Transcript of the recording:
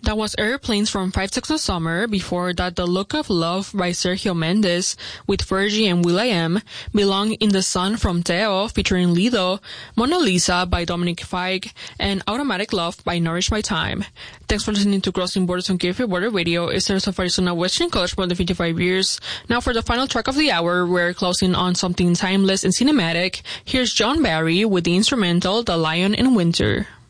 That was Airplanes from Five Seconds of Summer. Before that, The Look of Love by Sergio Mendes with Fergie and will.i.am, Belong in the Sun from Teo featuring Lido, Mona Lisa by Dominic Fike, and Automatic Love by Nourish My Time. Thanks for listening to Crossing Borders on KFA Border Radio. It's Teresa of Arizona Western College for the 55 years. Now for the final track of the hour, we're closing on something timeless and cinematic. Here's John Barry with the instrumental The Lion in Winter.